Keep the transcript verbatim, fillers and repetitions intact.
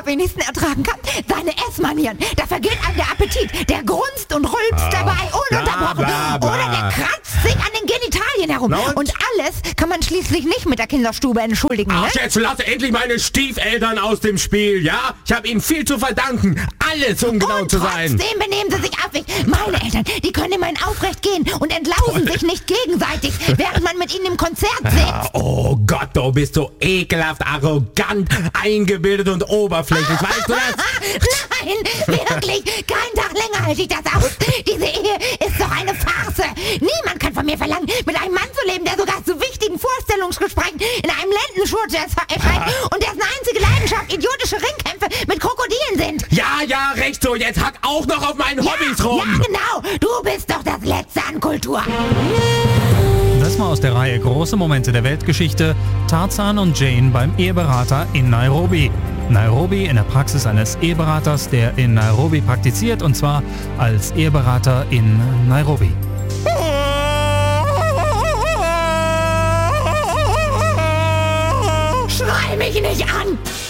am wenigsten ertragen kann? Seine Essmanieren. Da vergeht einem der Appetit. Der grunzt und rülpst Ah, dabei ununterbrochen. bla, bla, bla. Oder der kratzt sich an den Genitalien herum. Na und? Und alles kann man schließlich nicht mit der Kinderstube entschuldigen. Ne? Ach, jetzt lass endlich meine Stiefeltern aus dem Spiel, ja? Ich habe ihnen viel zu verdanken. Alles, um genau Und zu sein. trotzdem benehmen sie sich affig. Meine Eltern, die können immerhin aufrecht gehen und entlausen sich nicht gegenseitig, während man mit ihnen im Konzert sitzt. Ah, oh Gott, du bist so ekelhaft, arrogant, eingebildet und oberflächlich. Weißt du das? Nein, wirklich, keinen Tag länger halte ich das aus. Diese Ehe ist doch eine Farce. Niemand kann von mir verlangen, mit einem Mann zu leben, der sogar zu wichtigen Vorstellungsgesprächen in einem Lendenschurz erscheint und dessen einzige Leidenschaft idiotische Ringkämpfe mit Krokodilen sind. Ja, ja, recht so. Jetzt hack auch noch auf meinen Hobbys rum. Ja, genau. Du bist doch das Letzte an Kultur. Das war aus der Reihe Große Momente der Weltgeschichte, Tarzan und Jane beim Eheberater in Nairobi. Nairobi in der Praxis eines Eheberaters, der in Nairobi praktiziert, und zwar als Eheberater in Nairobi. Schrei mich nicht an!